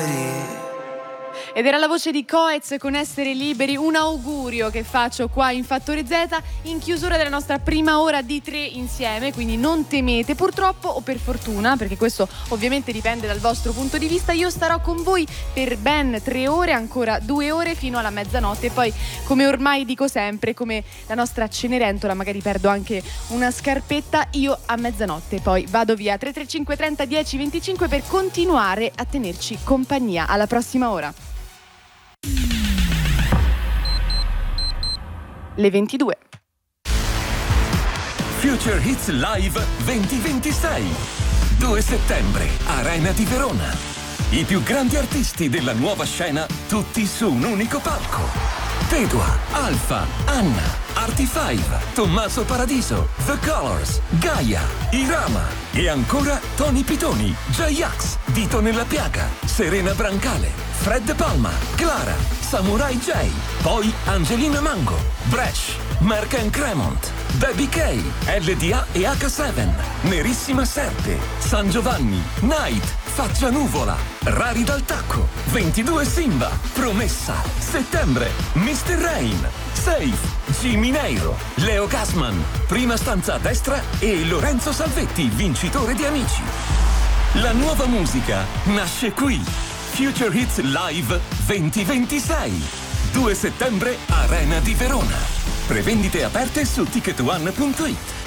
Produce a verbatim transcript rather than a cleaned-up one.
Ed era la voce di Coez con Essere Liberi, un augurio che faccio qua in Fattore Z in chiusura della nostra prima ora di tre insieme, quindi non temete, purtroppo o per fortuna, perché questo ovviamente dipende dal vostro punto di vista, io starò con voi per ben tre ore, ancora due ore fino alla mezzanotte, e poi come ormai dico sempre, come la nostra Cenerentola, magari perdo anche una scarpetta, io a mezzanotte poi vado via. Tre tre cinque trenta dieci venticinque per continuare a tenerci compagnia. Alla prossima ora. Le ventidue. Future Hits Live duemilaventisei. due settembre, Arena di Verona. I più grandi artisti della nuova scena, tutti su un unico palco. Pedua, Alfa, Anna, Artifive, Tommaso Paradiso, The Colors, Gaia, Irama e ancora Tony Pitoni, J-Ax, Dito nella Piaga, Serena Brancale, Fred Palma, Clara, Samurai J, poi Angelina Mango, Bresh, Mark and Cremont, Baby K, L D A e H sette, Nerissima Serpe, San Giovanni, Night, Faccia Nuvola, Rari dal Tacco, ventidue Simba, Promessa, Settembre, mister Rain, Safe, Jimmy Neiro, Leo Gassman, Prima stanza a destra e Lorenzo Salvetti, vincitore di Amici. La nuova musica nasce qui. Future Hits Live duemilaventisei. due settembre, Arena di Verona. Prevendite aperte su ticket one punto it.